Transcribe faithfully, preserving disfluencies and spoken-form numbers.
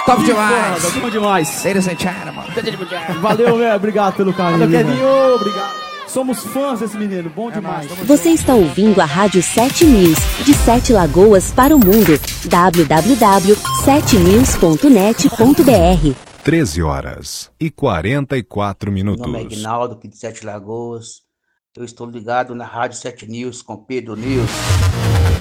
Top demais. Foda, bom demais. Ladies and gentlemen. Valeu, velho. Obrigado pelo carinho. Valeu, Kevinho. Obrigado. Somos fãs desse menino. Bom demais. Você está ouvindo a Rádio sete News, de Sete Lagoas para o mundo. w w w ponto sete news ponto net ponto b r. treze horas e quarenta e quatro minutos. Meu nome é Ignaldo, aqui de Sete Lagoas. Eu estou ligado na Rádio sete News com Pedro News.